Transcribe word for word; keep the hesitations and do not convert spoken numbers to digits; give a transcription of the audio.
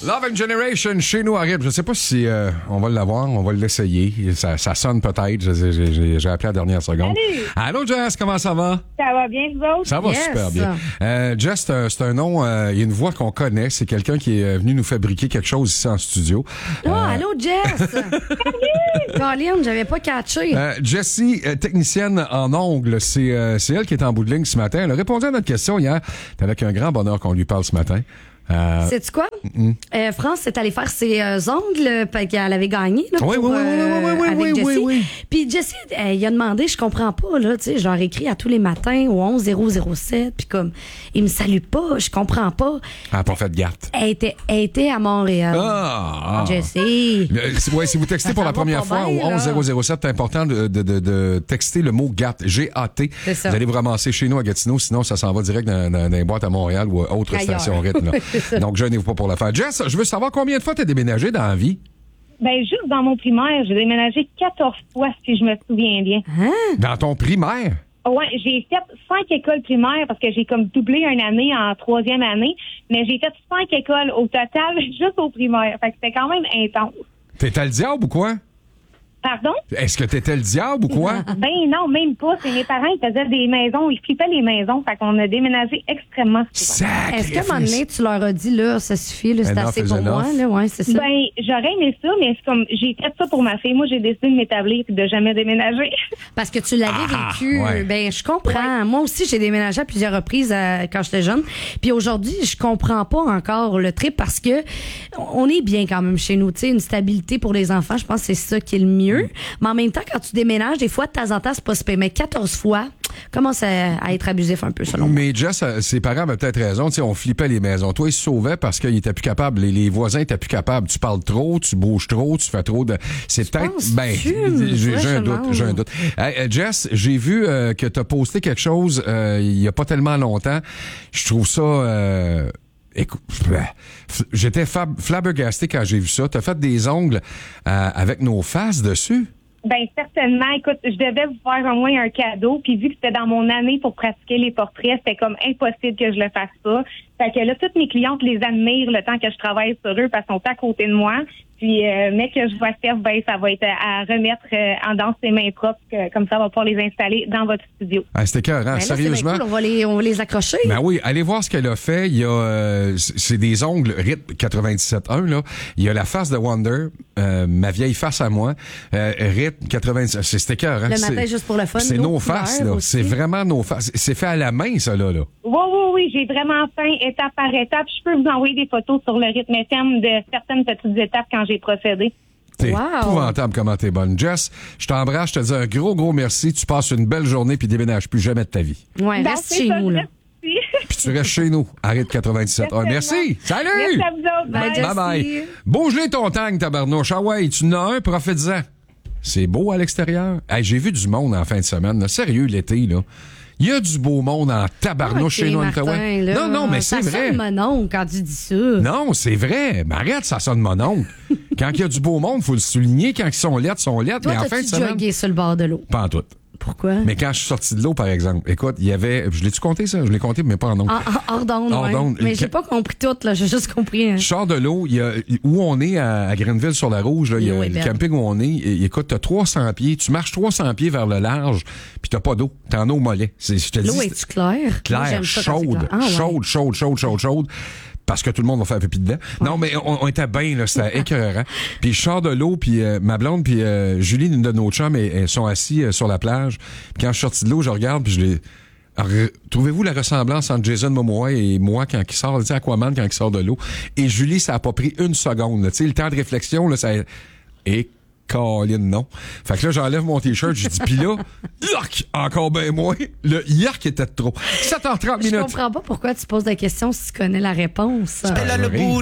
Love and Generation chez nous à Rythme. Je sais pas si euh, on va l'avoir, on va l'essayer. Ça, ça sonne peut-être. J'ai, j'ai, j'ai appelé à la dernière seconde. Salut! Allô, Jess, comment ça va? Ça va bien, vous autres? Ça va Yes. super bien. Euh, Jess, c'est un, c'est un nom, euh, il y a une voix qu'on connaît. C'est quelqu'un qui est venu nous fabriquer quelque chose ici en studio. Oh, Euh, allô, Jess! Colin, j'avais pas catché. Euh, Jessie, euh, technicienne en ongles, c'est, euh, c'est elle qui est en bout de ligne ce matin. Elle a répondu à notre question hier. C'est avec un grand bonheur qu'on lui parle ce matin. Euh, Sais-tu quoi? mm. Euh, France est allée faire ses euh, ongles parce qu'elle avait gagné. Là, Oui, pour, oui, oui, oui, oui, oui, avec oui, Jessie. oui, oui. Puis Jessie, euh, il a demandé, je comprends pas, là, tu sais, je leur écris à tous les matins au onze zéro zéro sept, puis comme, ils me saluent pas, je comprends pas. Elle n'a pas fait de garde. Elle était, elle était à Montréal. Ah! Jessie. Euh, si- ouais, si vous textez Ça pour la va première pas fois bien, au là. onze zéro zéro sept, c'est important de, de, de, de texter le mot G A T, G A T. C'est ça. Vous allez vous ramasser chez nous à Gatineau, sinon ça s'en va direct dans, dans, dans les boîtes à Montréal ou à autre Ailleurs. station rythme. Là. C'est ça. Donc, gênez-vous pas pour le faire. Jess, je veux savoir combien de fois tu as déménagé dans la vie? Ben, juste dans mon primaire, j'ai déménagé quatorze fois, si je me souviens bien. Hein? Dans ton primaire? Ouais, j'ai fait cinq écoles primaires parce que j'ai comme doublé une année en troisième année, mais j'ai fait cinq écoles au total, juste au primaire. Fait que c'était quand même intense. T'étais le diable ou quoi? Pardon? Est-ce que t'étais le diable ou quoi? Ben non, même pas. C'est mes parents, ils faisaient des maisons, ils flippaient les maisons. Fait qu'on a déménagé extrêmement souvent. Est-ce qu'à un moment donné, tu leur as dit, là, ça suffit, là, c'est Enough assez is pour moi, enough. là, ouais, c'est ça. Ben, j'aurais aimé ça, mais c'est comme, j'ai fait ça pour ma fille. Moi, j'ai décidé de m'établir et de jamais déménager. Parce que tu l'avais Ah, vécu. ouais. Ben, je comprends. Moi aussi, j'ai déménagé à plusieurs reprises euh, quand j'étais jeune. Puis aujourd'hui, je comprends pas encore le trip parce que on est bien quand même chez nous. Tu sais, une stabilité pour les enfants, je pense que c'est ça qui est le mieux. Mais en même temps, quand tu déménages, des fois, de temps en temps, c'est pas super. Mais quatorze fois, commence à, à être abusif un peu, selon moi. Mais Jess, euh, ses parents avaient peut-être raison. Tu sais, on flippait les maisons. Toi, ils se sauvaient parce qu'ils étaient plus capables. Les, les voisins étaient plus capables. Tu parles trop, tu bouges trop, tu fais trop de... C'est peut-être... penses-tu? Ben, j'ai, j'ai Faudrait un que je doute, demande. j'ai un doute. Hey, euh, Jess, j'ai vu euh, que tu as posté quelque chose euh, il y a pas tellement longtemps. Je trouve ça... Euh, écoute, j'étais fab, flabbergasté quand j'ai vu ça. Tu as fait des ongles euh, avec nos faces dessus. Ben, certainement. Écoute, je devais vous faire au moins un cadeau. Puis vu que c'était dans mon année pour pratiquer les portraits, c'était comme impossible que je le fasse pas. Fait que là, toutes mes clientes les admirent le temps que je travaille sur eux parce qu'ils sont à côté de moi. Puis, euh, mais que je vois faire, ben, ça va être à remettre euh, en dans ses mains propres. Que, comme ça, on va pouvoir les installer dans votre studio. Ah, c'était écœurant, Ben là, c'est bien sérieusement. cool, on va les, on va les accrocher. Ben oui, allez voir ce qu'elle a fait. Il y a, euh, c'est des ongles R I T quatre-vingt-dix-sept un là. Il y a la face de Wonder, euh, ma vieille face à moi. Euh, R I T quatre-vingt-dix-sept, c'est c'était écœurant. Le C'est- matin, juste pour le fun. C'est nos nos faces, là. couleurs aussi. C'est vraiment nos faces. C'est fait à la main, ça, là. là. Oui, oui, oui. J'ai vraiment peint étape par étape. Je peux vous envoyer des photos sur le rythme F M de certaines petites étapes quand j'ai procédé. T'es Wow. épouvantable comment t'es bonne. Jess, je t'embrasse, je te dis un gros, gros merci. Tu passes une belle journée puis déménages plus jamais de ta vie. Ouais, Ben, reste c'est chez ça, nous, là. merci. Puis tu restes chez nous. Arrête quatre-vingt-dix-sept un. Merci. Salut! Merci à vous autres. Bye, Bye. Jess. Bye bye. Bouge-les ton tang, tabarnouche. Ah ouais, tu en as un, profite-en. C'est beau à l'extérieur. Hey, j'ai vu du monde en fin de semaine. Là. Sérieux, l'été, là. Il y a du beau monde en tabarnouche Ok, chez nous en Martin, Outaouais. là, Non, non, mais c'est ça vrai. sonne mon oncle quand tu dis ça. Non, c'est vrai. Mais arrête, ça sonne mon oncle. Quand il y a du beau monde, faut le souligner. Quand ils sont laides, ils sont laides. Toi, Mais en fin de t'as-tu semaine, jogué sur le bord de l'eau? pas en tout. Pourquoi? Mais quand je suis sorti de l'eau, par exemple, écoute, il y avait... Je l'ai-tu compté, ça? Je l'ai compté, mais pas en nom. En- en- Hors d'onde, Hors ouais. d'onde. Mais j'ai Quand- pas compris tout, là. J'ai juste compris. Hein. Je sors de l'eau, il y a, où on est à, à Grenville-sur-la-Rouge, là, il y a L'eau est le belle. camping où on est. Et, écoute, t'as trois cents pieds, tu marches trois cents pieds vers le large, puis t'as pas d'eau. T'en as au mollet. C'est, je te dis, L'eau c'est est-tu claire? Moi, clair, j'aime ça quand c'est chaude, clair. Ah, ouais. chaude, chaude, chaude, chaude, chaude. Parce que tout le monde va faire pipi dedans. Non, mais on, on était bien, là, c'était écœurant. Puis je sors de l'eau, puis euh, ma blonde, puis euh, Julie, une de nos chums, elles, elles sont assis euh, sur la plage. Puis quand je suis sorti de l'eau, je regarde, puis je les... Alors, euh, trouvez-vous la ressemblance entre Jason Momoa et moi quand il sort, tu sais, Aquaman quand il sort de l'eau? Et Julie, ça a pas pris une seconde. Tu sais, le temps de réflexion, là, ça... Et Caroline, non. Fait que là, j'enlève mon t-shirt, je dis, pis là, yark, encore ben moins. Le yark était de trop. sept heures trente Je minutes. comprends pas pourquoi tu poses la question si tu connais la réponse. Ah, je ris.